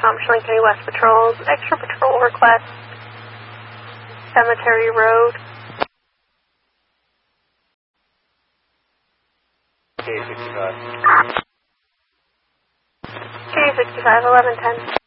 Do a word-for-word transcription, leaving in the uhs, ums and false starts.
com, Schilling County West Patrols. Extra patrol request. Cemetery Road. K sixty-five. K sixty-five, eleven ten.